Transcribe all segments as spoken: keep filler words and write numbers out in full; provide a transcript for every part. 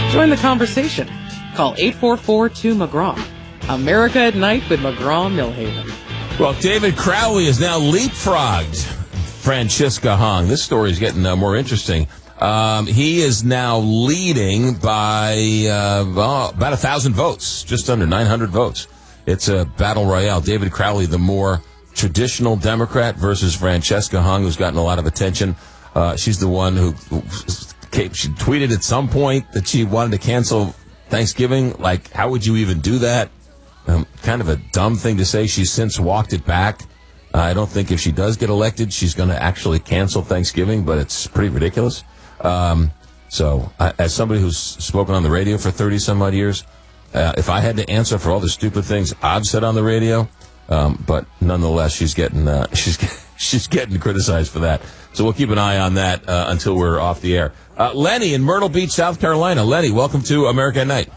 Join the conversation. Call eight four four, two, M C G R A W. America at Night with McGraw Millhaven. Well, David Crowley is now leapfrogged Francisca Hong. This story is getting uh, more interesting. Um, he is now leading by uh, well, about a thousand votes, just under nine hundred votes. It's a battle royale. David Crowley, the more traditional Democrat, versus Francisca Hong, who's gotten a lot of attention. Uh, she's the one who, who she tweeted at some point that she wanted to cancel Thanksgiving. Like, how would you even do that? Um, kind of a dumb thing to say. She's since walked it back. Uh, I don't think if she does get elected, she's going to actually cancel Thanksgiving, but it's pretty ridiculous. Um, so, uh, as somebody who's spoken on the radio for thirty some odd years, uh, if I had to answer for all the stupid things I've said on the radio, um, but nonetheless, she's getting uh, she's she's getting criticized for that. So we'll keep an eye on that uh, until we're off the air. Uh, Lenny in Myrtle Beach, South Carolina. Lenny, welcome to America at Night.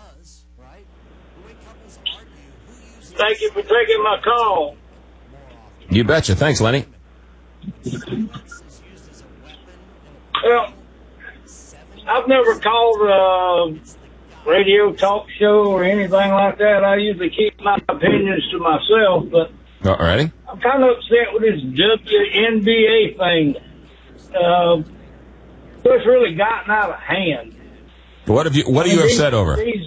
Thank you for taking my call. You betcha. Thanks, Lenny. Well, I've never called a radio talk show or anything like that. I usually keep my opinions to myself, but All righty. I'm kind of upset with this W N B A thing. Uh, it's really gotten out of hand. What have you? What are you these, upset over? These,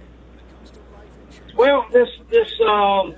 well, this this um,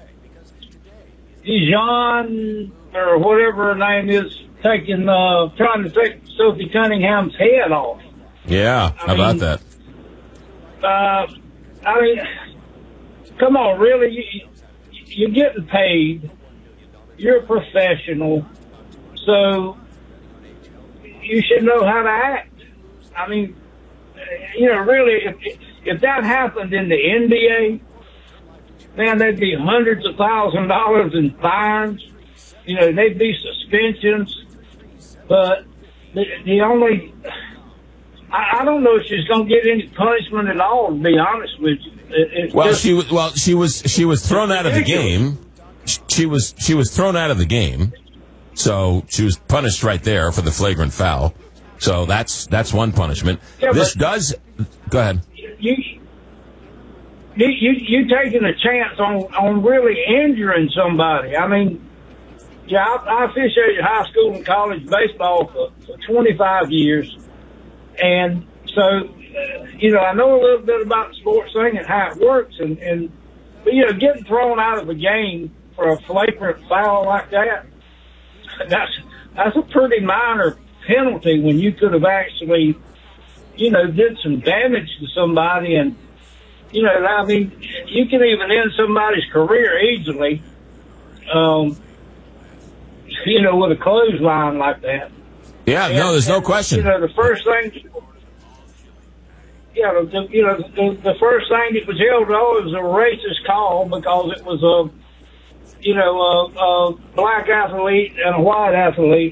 Dijon or whatever her name is taking uh, trying to take Sophie Cunningham's head off. Yeah, how I about mean, that? Uh, I mean, come on, really? You, you're getting paid. You're a professional, so you should know how to act. I mean, you know, really, if if that happened in the N B A, man, there'd be hundreds of thousands of dollars in fines. You know, there'd be suspensions. But the, the only, I, I don't know if she's going to get any punishment at all, to be honest with you. It, it's Well, just, she was. Well, she was. She was thrown out of the game. She was. She was thrown out of the game. So she was punished right there for the flagrant foul. So that's that's one punishment. Yeah, this does. Go ahead. You, you, you, you taking a chance on, on really injuring somebody. I mean, yeah, I, I officiated high school and college baseball for, for twenty-five years. And so, uh, you know, I know a little bit about the sports thing and how it works. And, and but, you know, getting thrown out of a game for a flagrant foul like that, that's that's a pretty minor penalty when you could have actually, you know, did some damage to somebody. And, you know, I mean, you can even end somebody's career easily, um, you know, with a clothesline like that. Yeah, and, no, there's no and, question. You know, the first thing, yeah, the, you know, the, the first thing that was held on was a racist call because it was a, you know, a, a black athlete and a white athlete.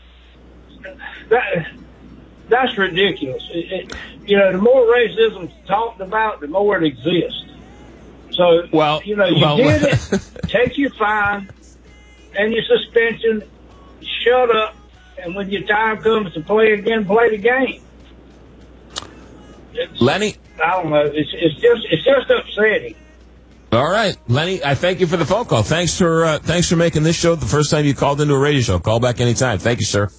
That that's ridiculous. It, it, you know, the more racism's talked about, the more it exists. So, well, you know, you well, did it, take your fine and your suspension, shut up, and when your time comes to play again, play the game. It's, Lenny, I don't know. It's it's just it's just upsetting. all right, Lenny, I thank you for the phone call. Thanks for uh, thanks for making this show the first time you called into a radio show. Call back anytime. Thank you, sir.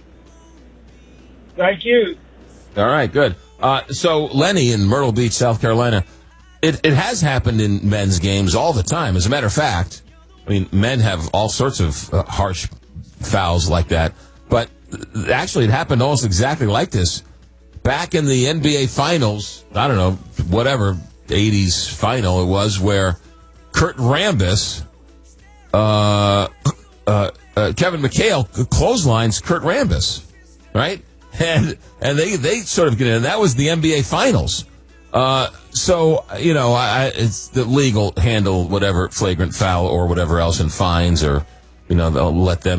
Thank you. All right, good. Uh, so, Lenny in Myrtle Beach, South Carolina, it, it has happened in men's games all the time. As a matter of fact, I mean, men have all sorts of uh, harsh fouls like that. But actually, it happened almost exactly like this. Back in the N B A Finals, I don't know, whatever, eighties final it was, where Kurt Rambis, uh, uh, uh, Kevin McHale clotheslines Kurt Rambis, right? And and they, they sort of get in. And that was the N B A Finals. Uh, so, you know, I, it's the legal handle whatever flagrant foul or whatever else and fines, or, you know, they'll let them